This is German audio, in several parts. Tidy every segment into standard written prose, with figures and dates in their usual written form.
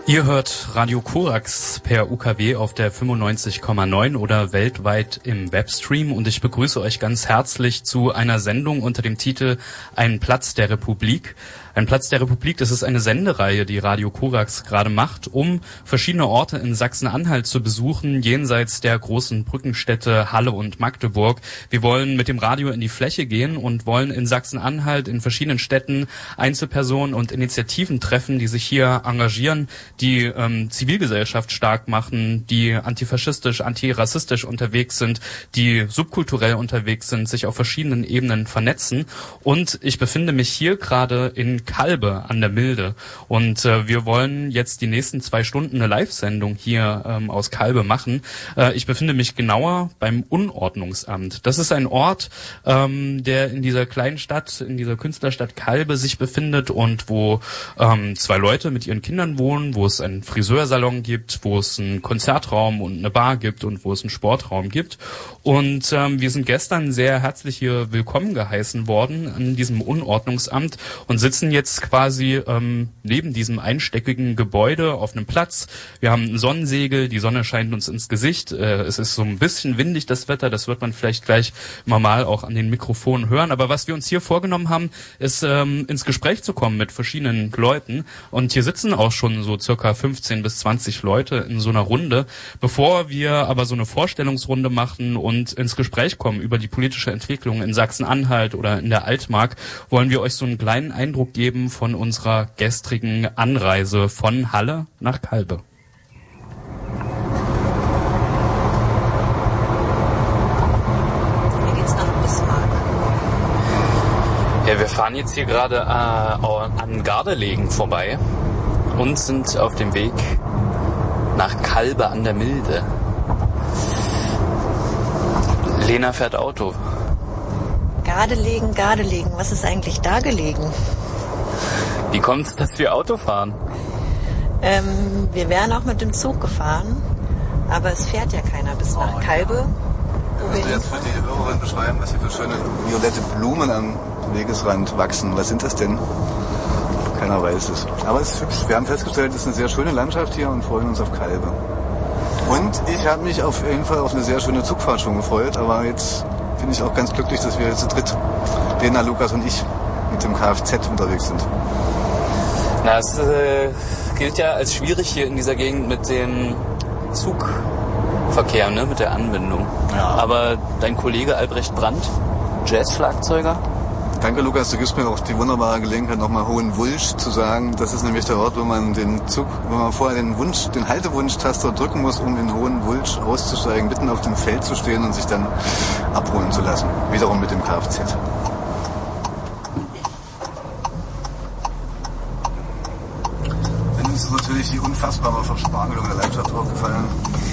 Ihr hört Radio Korax per UKW auf der 95,9 oder weltweit im Webstream und ich begrüße euch ganz herzlich zu einer Sendung unter dem Titel Ein Platz der Republik. Ein Platz der Republik, das ist eine Sendereihe, die Radio Korax gerade macht, um verschiedene Orte in Sachsen-Anhalt zu besuchen, jenseits der großen Brückenstädte Halle und Magdeburg. Wir wollen mit dem Radio in die Fläche gehen und wollen in Sachsen-Anhalt in verschiedenen Städten Einzelpersonen und Initiativen treffen, die sich hier engagieren, die Zivilgesellschaft stark machen, die antifaschistisch, antirassistisch unterwegs sind, die subkulturell unterwegs sind, sich auf verschiedenen Ebenen vernetzen. Und ich befinde mich hier gerade in Kalbe an der Milde. Und wir wollen jetzt die nächsten 2 Stunden eine Live-Sendung hier aus Kalbe machen. Ich befinde mich genauer beim Unordnungsamt. Das ist ein Ort, der in dieser kleinen Stadt, in dieser Künstlerstadt Kalbe sich befindet und wo 2 Leute mit ihren Kindern wohnen, wo es einen Friseursalon gibt, wo es einen Konzertraum und eine Bar gibt und wo es einen Sportraum gibt. Und wir sind gestern sehr herzlich hier willkommen geheißen worden an diesem Unordnungsamt und sitzen jetzt quasi neben diesem einstöckigen Gebäude auf einem Platz. Wir haben ein Sonnensegel, die Sonne scheint uns ins Gesicht. Es ist so ein bisschen windig, das Wetter, das wird man vielleicht gleich mal auch an den Mikrofonen hören. Aber was wir uns hier vorgenommen haben, ist ins Gespräch zu kommen mit verschiedenen Leuten. Und hier sitzen auch schon so circa 15 bis 20 Leute in so einer Runde. Bevor wir aber so eine Vorstellungsrunde machen und ins Gespräch kommen über die politische Entwicklung in Sachsen-Anhalt oder in der Altmark, wollen wir euch so einen kleinen Eindruck geben von unserer gestrigen Anreise von Halle nach Kalbe. Hier geht's nach Bismarck. Ja, wir fahren jetzt hier gerade an Gardelegen vorbei und sind auf dem Weg nach Kalbe an der Milde. Lena fährt Auto. Gardelegen, was ist eigentlich da gelegen? Wie kommt es, dass wir Auto fahren? Wir wären auch mit dem Zug gefahren, aber es fährt ja keiner bis nach Kalbe. Kannst du jetzt für die Hörerin beschreiben, was hier für schöne violette Blumen am Wegesrand wachsen? Was sind das denn? Keiner weiß es. Aber es ist hübsch. Wir haben festgestellt, es ist eine sehr schöne Landschaft hier und freuen uns auf Kalbe. Und ich habe mich auf jeden Fall auf eine sehr schöne Zugfahrt schon gefreut, aber jetzt bin ich auch ganz glücklich, dass wir jetzt zu dritt, Lena, Lukas und ich, mit dem Kfz unterwegs sind. Na, es gilt ja als schwierig hier in dieser Gegend mit dem Zugverkehr, ne, mit der Anbindung. Ja. Aber dein Kollege Albrecht Brandt, Jazzschlagzeuger. Danke, Lukas, du gibst mir auch die wunderbare Gelegenheit, nochmal Hohenwulsch zu sagen. Das ist nämlich der Ort, wo man vorher den Haltewunsch-Taster drücken muss, um in Hohenwulsch auszusteigen, mitten auf dem Feld zu stehen und sich dann abholen zu lassen. Wiederum mit dem Kfz. Dann ist natürlich die unfassbare Verspargelung der Landschaft aufgefallen.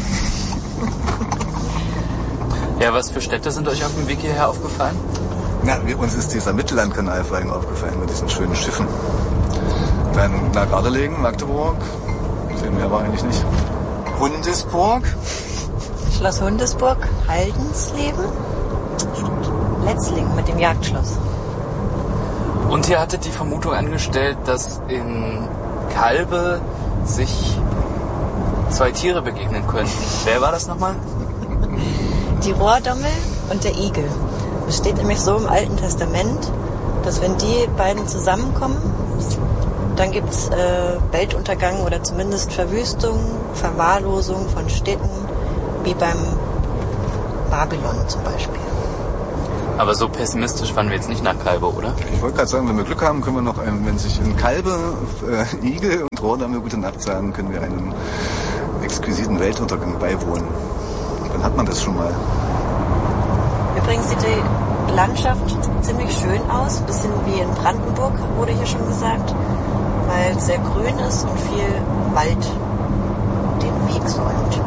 Ja, was für Städte sind euch auf dem Weg hierher aufgefallen? Na, uns ist dieser Mittellandkanal vor allem aufgefallen mit diesen schönen Schiffen. Dann nach Gardelegen, Magdeburg, viel mehr war eigentlich nicht. Hundesburg. Schloss Hundesburg, Haldensleben. Stimmt. Letzlingen mit dem Jagdschloss. Und ihr hattet die Vermutung angestellt, dass in Kalbe sich 2 Tiere begegnen könnten. Wer war das nochmal? Die Rohrdommel und der Igel. Es steht nämlich so im Alten Testament, dass wenn die beiden zusammenkommen, dann gibt es Weltuntergang oder zumindest Verwüstung, Verwahrlosung von Städten, wie beim Babylon zum Beispiel. Aber so pessimistisch waren wir jetzt nicht nach Kalbe, oder? Ich wollte gerade sagen, wenn wir Glück haben, können wir noch, wenn sich in Kalbe Igel und Rohrdommel gute Nacht sagen, können wir einem exquisiten Weltuntergang beiwohnen. Dann hat man das schon mal. Übrigens sieht die Landschaft ziemlich schön aus, ein bisschen wie in Brandenburg, wurde hier schon gesagt, weil es sehr grün ist und viel Wald den Weg säumt.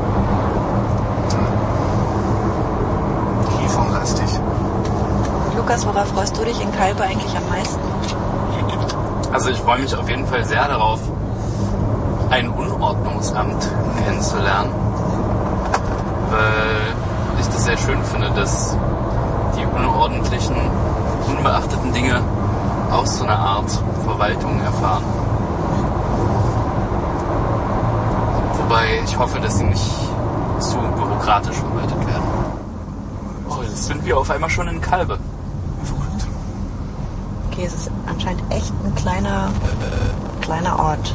Kiefernlastig. Lukas, worauf freust du dich in Kalbe eigentlich am meisten? Also ich freue mich auf jeden Fall sehr darauf, ein Unordnungsamt kennenzulernen, weil ich das sehr schön finde, dass die unordentlichen, unbeachteten Dinge auch so eine Art Verwaltung erfahren. Wobei ich hoffe, dass sie nicht zu bürokratisch verwaltet werden. Oh, jetzt sind wir auf einmal schon in Kalbe. Verrückt. Okay, es ist anscheinend echt ein kleiner Ort.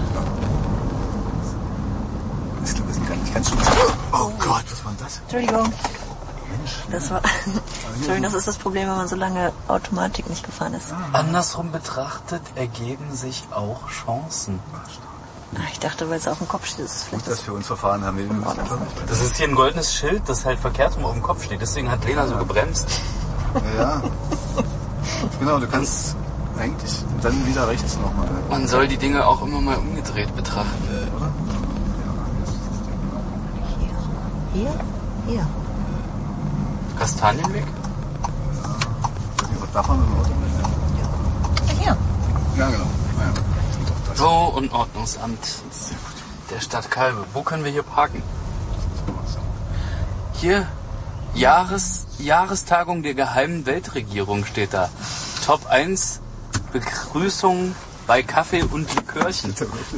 Ich glaube, wir sind gar nicht ganz schön. Oh Gott, was war denn das? Entschuldigung. Entschuldigung, das ist das Problem, wenn man so lange Automatik nicht gefahren ist. Andersrum betrachtet ergeben sich auch Chancen. Ich dachte, weil es auf dem Kopf steht, ist es vielleicht Gut, dass wir uns verfahren haben. Das ist hier ein goldenes Schild, das halt verkehrt rum auf dem Kopf steht. Deswegen hat Lena so gebremst. Ja. Genau, du kannst eigentlich dann wieder rechts nochmal. Man soll die Dinge auch immer mal umgedreht betrachten. Oder? Hier. Kastanienweg? Da fahren wir mit dem Auto. Hier. Ja, genau. Ja. So, und Ordnungsamt der Stadt Kalbe. Wo können wir hier parken? Hier, Jahrestagung der geheimen Weltregierung steht da. Top 1, Begrüßung bei Kaffee und Likörchen.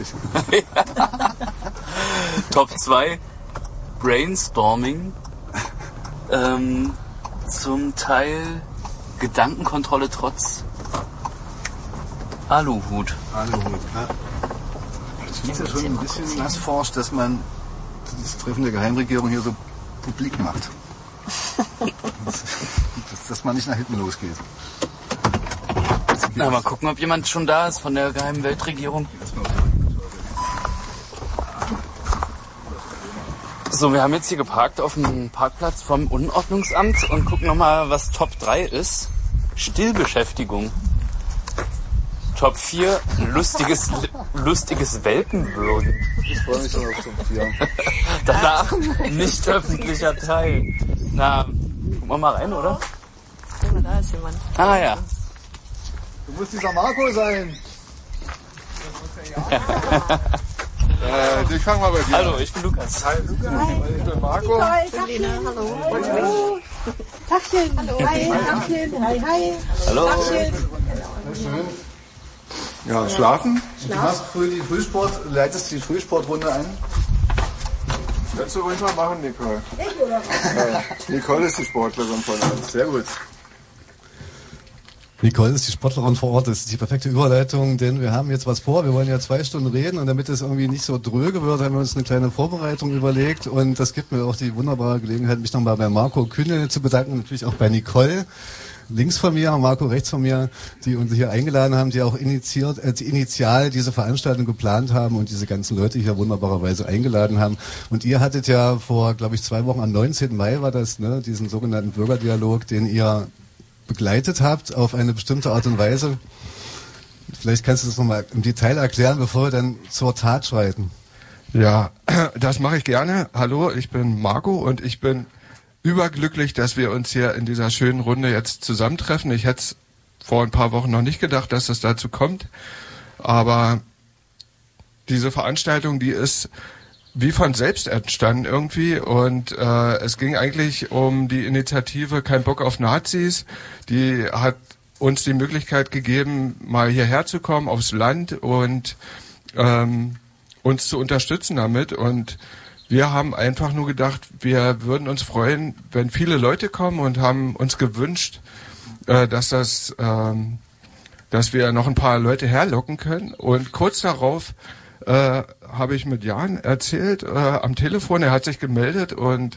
Top 2, Brainstorming. Zum Teil Gedankenkontrolle trotz Aluhut. Ja. Das klingt ja schon ein bisschen nassforsch, dass man das Treffen der Geheimregierung hier so publik macht. dass man nicht nach hinten losgeht. Na, mal gucken, ob jemand schon da ist von der geheimen Weltregierung. So, wir haben jetzt hier geparkt auf dem Parkplatz vom Unordnungsamt und gucken nochmal, was Top 3 ist. Stillbeschäftigung. Top 4, lustiges Welpenwürgen. Ich freue mich schon auf Top 4. Danach nicht öffentlicher Teil. Na, gucken wir mal rein, oder? Ja, da ist jemand. Ah ja. Du musst dieser Marco sein. Ich fange mal bei dir. Hallo, ich bin Lukas. Hi, Lukas. Ich bin Marco. Lena, hallo. Tachchen. Hallo. Hi, Tachchen. Hi. Hallo. Tachchen. Schön. Ja, schlafen. Du machst leitest die Frühsportrunde ein. Kannst du ruhig mal machen, Nicole. Ich oder was? Ja, Nicole ist die Sportlerin von uns. Sehr gut. Nicole ist die Sportlerin vor Ort, das ist die perfekte Überleitung, denn wir haben jetzt was vor, wir wollen ja 2 Stunden reden und damit es irgendwie nicht so dröge wird, haben wir uns eine kleine Vorbereitung überlegt und das gibt mir auch die wunderbare Gelegenheit, mich nochmal bei Marco Kühnel zu bedanken, natürlich auch bei Nicole, links von mir, Marco rechts von mir, die uns hier eingeladen haben, die auch initial diese Veranstaltung geplant haben und diese ganzen Leute hier wunderbarerweise eingeladen haben. Und ihr hattet ja vor, glaube ich, 2 Wochen, am 19. Mai war das, ne, diesen sogenannten Bürgerdialog, den ihr begleitet habt auf eine bestimmte Art und Weise. Vielleicht kannst du das nochmal im Detail erklären, bevor wir dann zur Tat schreiten. Ja, das mache ich gerne. Hallo, ich bin Marco und ich bin überglücklich, dass wir uns hier in dieser schönen Runde jetzt zusammentreffen. Ich hätte es vor ein paar Wochen noch nicht gedacht, dass es dazu kommt. Aber diese Veranstaltung, die ist wie von selbst entstanden irgendwie und es ging eigentlich um die Initiative Kein Bock auf Nazis. Die hat uns die Möglichkeit gegeben, mal hierher zu kommen aufs Land und uns zu unterstützen damit. Und wir haben einfach nur gedacht, wir würden uns freuen, wenn viele Leute kommen und haben uns gewünscht, dass wir noch ein paar Leute herlocken können. Und kurz darauf habe ich mit Jan erzählt am Telefon, er hat sich gemeldet und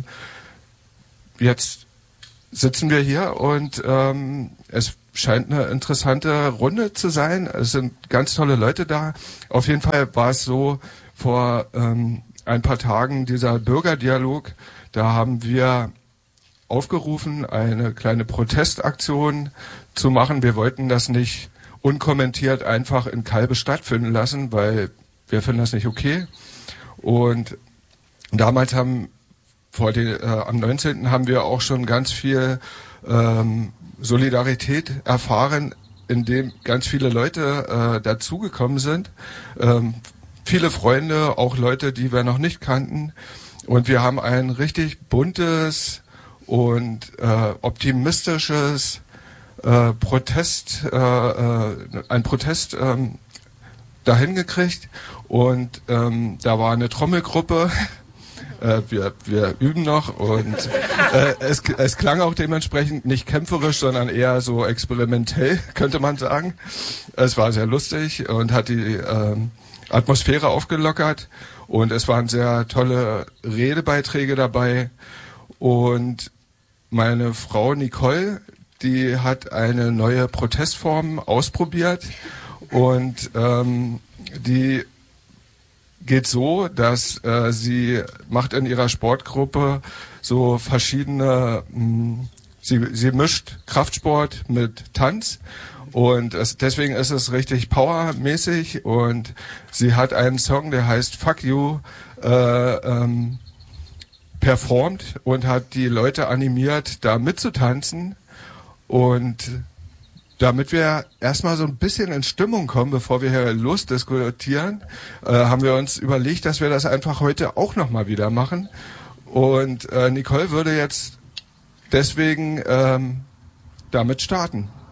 jetzt sitzen wir hier und es scheint eine interessante Runde zu sein. Es sind ganz tolle Leute da. Auf jeden Fall war es so, vor ein paar Tagen dieser Bürgerdialog, da haben wir aufgerufen, eine kleine Protestaktion zu machen. Wir wollten das nicht unkommentiert einfach in Kalbe stattfinden lassen, weil wir finden das nicht okay. Und damals am 19. haben wir auch schon ganz viel Solidarität erfahren, indem ganz viele Leute dazugekommen sind. Viele Freunde, auch Leute, die wir noch nicht kannten. Und wir haben ein richtig buntes und optimistisches ein Protest dahin gekriegt und da war eine Trommelgruppe. Wir üben noch und es klang auch dementsprechend nicht kämpferisch, sondern eher so experimentell, könnte man sagen. Es war sehr lustig und hat die Atmosphäre aufgelockert und es waren sehr tolle Redebeiträge dabei und meine Frau Nicole, die hat eine neue Protestform ausprobiert und die geht so, dass sie macht in ihrer Sportgruppe so verschiedene, sie mischt Kraftsport mit Tanz und deswegen ist es richtig powermäßig und sie hat einen Song, der heißt Fuck You, performt und hat die Leute animiert, da mitzutanzen und damit wir erstmal so ein bisschen in Stimmung kommen, bevor wir hier losdiskutieren, haben wir uns überlegt, dass wir das einfach heute auch nochmal wieder machen. Und Nicole würde jetzt deswegen damit starten.